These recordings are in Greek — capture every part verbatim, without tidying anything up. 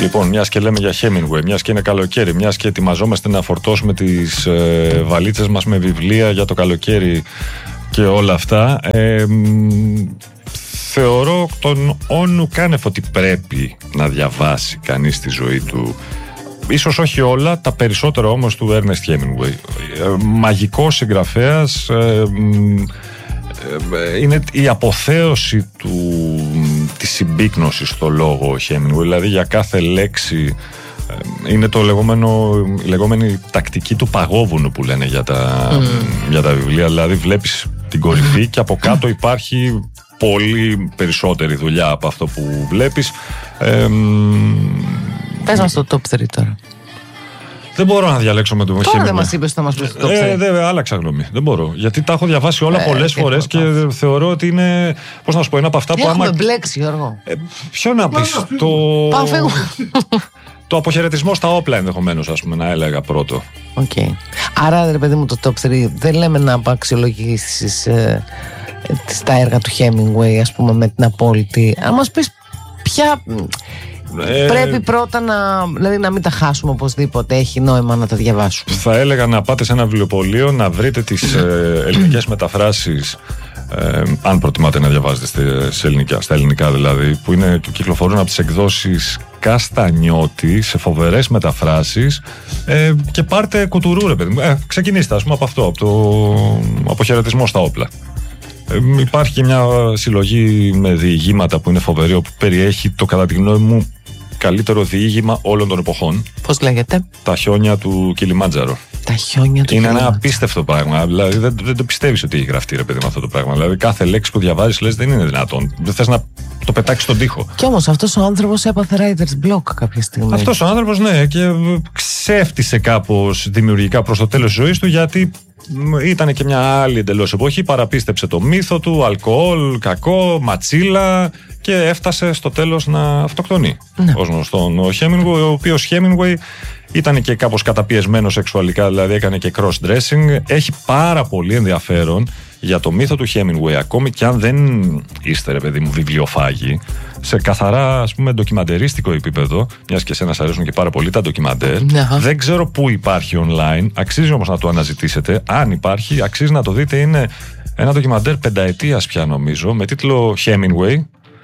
Λοιπόν, μιας και λέμε για Hemingway, μιας και είναι καλοκαίρι, μιας και ετοιμαζόμαστε να φορτώσουμε τις ε, βαλίτσες μας με βιβλία για το καλοκαίρι και όλα αυτά, ε, θεωρώ τον όνου κάνευ ότι πρέπει να διαβάσει κανείς τη ζωή του. Ίσως όχι όλα, τα περισσότερα όμως του Ernest Hemingway. Ε, μαγικός συγγραφέας, ε, είναι η αποθέωση του, της συμπίκνωσης στο λόγο Hemingway, δηλαδή για κάθε λέξη είναι το λεγόμενο, η λεγόμενη τακτική του παγόβουνου που λένε για τα, mm. για τα βιβλία, δηλαδή βλέπεις την κορυφή και από κάτω υπάρχει πολύ περισσότερη δουλειά από αυτό που βλέπεις. ε, Πες μας το top τρία τώρα. Δεν μπορώ να διαλέξω με το Hemingway. Τώρα δεν μας είπες ότι θα μας πεις το top τρία. Ε, δεν άλλαξα γνώμη. Δεν μπορώ. Γιατί τα έχω διαβάσει όλα ε, πολλές φορές και πας. Θεωρώ ότι είναι. Πώς να σου πω, είναι από αυτά που. Έχουμε άμα... μπλέξει, Γιώργο. Ε, ποιο να πεις. Το. Πάμε, φύγουμε. Το αποχαιρετισμό στα όπλα ενδεχομένως, ας πούμε, να έλεγα πρώτο. Οκ. Okay. Άρα, ρε παιδί μου, το top τρία δεν λέμε να αξιολογήσεις ε, τα έργα του Hemingway, ας πούμε, με την απόλυτη. Αν μας πεις ποια. Ε, πρέπει πρώτα να, δηλαδή να μην τα χάσουμε οπωσδήποτε, έχει νόημα να τα διαβάσουμε. Θα έλεγα να πάτε σε ένα βιβλιοπωλείο, να βρείτε τις ε, ελληνικές μεταφράσεις, ε, αν προτιμάτε να διαβάζετε σε ελληνικά, στα ελληνικά δηλαδή, που είναι, κυκλοφορούν από τις εκδόσεις Καστανιώτη σε φοβερές μεταφράσεις, ε, και πάρτε κουτουρού, ρε παιδί μου. Ε, ξεκινήστε, ας πούμε, από αυτό, από το αποχαιρετισμό στα όπλα. Ε, υπάρχει και μια συλλογή με διηγήματα που είναι φοβερή, όπου περιέχει το, κατά τη γνώμη μου, καλύτερο διήγημα όλων των εποχών. Πώς λέγεται? Τα χιόνια του Κιλιμάντζαρο. Τα χιόνια του Είναι Κιλιμάντζαρο. ένα απίστευτο πράγμα. Δηλαδή δεν, δεν το πιστεύεις ότι έχει γραφτεί, ρε παιδί, με αυτό το πράγμα. Δηλαδή κάθε λέξη που διαβάζεις λες δεν είναι δυνατόν. Δεν θες να το πετάξεις στον τοίχο. Κι όμως αυτός ο άνθρωπος έπαθε writer's block κάποια στιγμή. Αυτός ο άνθρωπος, ναι, και ξέφτισε κάπως δημιουργικά προς το τέλος της ζωής του, γιατί ήταν και μια άλλη εντελώς εποχή. Παραπίστεψε το μύθο του, αλκοόλ, κακό, ματσίλα, και έφτασε στο τέλος να αυτοκτονεί. Ναι. Ως γνωστόν, ο Hemingway, ο οποίος Hemingway ήταν και κάπως καταπιεσμένος σεξουαλικά, δηλαδή έκανε και cross-dressing. Έχει πάρα πολύ ενδιαφέρον για το μύθο του Hemingway, ακόμη και αν δεν είστε, ρε παιδί μου, βιβλιοφάγοι, σε καθαρά, ας πούμε, ντοκιμαντερίστικο επίπεδο, μιας και εσένα αρέσουν και πάρα πολύ τα ντοκιμαντέρ. Ναι. Δεν ξέρω πού υπάρχει online, αξίζει όμως να το αναζητήσετε. Αν υπάρχει, αξίζει να το δείτε. Είναι ένα ντοκιμαντέρ πενταετίας πια, νομίζω, με τίτλο Hemingway.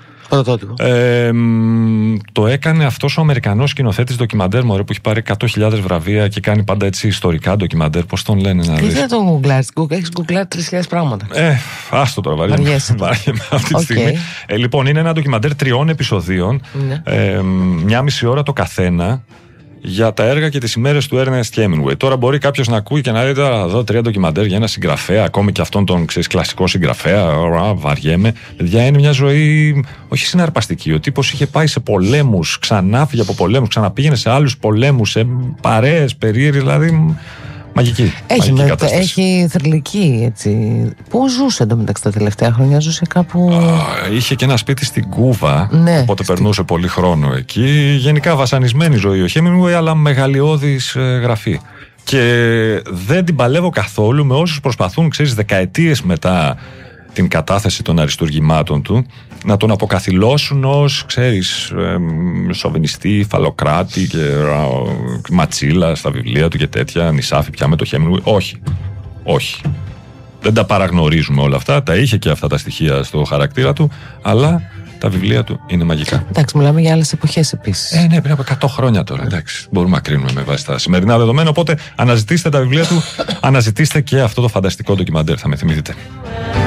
Ε, το έκανε αυτός ο Αμερικανός σκηνοθέτης ντοκιμαντέρ, μωρέ, που έχει πάρει εκατό χιλιάδες βραβεία και κάνει πάντα έτσι ιστορικά ντοκιμαντέρ. Πώς τον λένε, να δεις? Γιατί δεν τον γκουγκλάρεις? Έχεις γκουγκλάρει τρεις χιλιάδες πράγματα. Ε, άστο τώρα, βαριέμαι αυτή τη στιγμή. Ε, λοιπόν, είναι ένα ντοκιμαντέρ τριών επεισοδίων, ναι. ε, μια μισή ώρα το καθένα, για τα έργα και τις ημέρες του Ernest Hemingway. Τώρα μπορεί κάποιος να ακούει και να λέει: τώρα δω τρία ντοκιμαντέρ για ένα συγγραφέα, ακόμη και αυτόν τον, ξέρεις, κλασικό συγγραφέα. Ωρα, βαριέμαι. Παιδιά, είναι μια ζωή όχι συναρπαστική. Ο τύπος είχε πάει σε πολέμους, ξανά φύγε από πολέμους, ξαναπήγαινε σε άλλους πολέμους, σε παρέες περίεργες, δηλαδή. Μαγική. Έχει, μαγική με, έχει θρυλική, έτσι. Πού ζούσε εντωμεταξύ τα τελευταία χρόνια? Ζούσε κάπου. Α, είχε και ένα σπίτι στην Κούβα. Ναι, οπότε στη... περνούσε πολύ χρόνο εκεί. Γενικά βασανισμένη ζωή ο Hemingway, αλλά μεγαλειώδης ε, γραφή. Και δεν την παλεύω καθόλου με όσους προσπαθούν, ξέρεις, δεκαετίες μετά την κατάθεση των αριστουργημάτων του, να τον αποκαθιλώσουν ως, ξέρεις, ε, σοβινιστή, φαλοκράτη και ε, ματσίλα στα βιβλία του και τέτοια, νησάφι πια με το Hemingway. Όχι, όχι. Δεν τα παραγνωρίζουμε όλα αυτά, τα είχε και αυτά τα στοιχεία στο χαρακτήρα του, αλλά τα βιβλία του είναι μαγικά. Εντάξει, μιλάμε για άλλες εποχές επίσης. Ε, ναι, πριν από εκατό χρόνια τώρα. Εντάξει, μπορούμε να κρίνουμε με βάση τα σημερινά δεδομένα. Οπότε αναζητήστε τα βιβλία του, αναζητήστε και αυτό το φανταστικό ντοκιμαντέρ, θα με θυμηθείτε.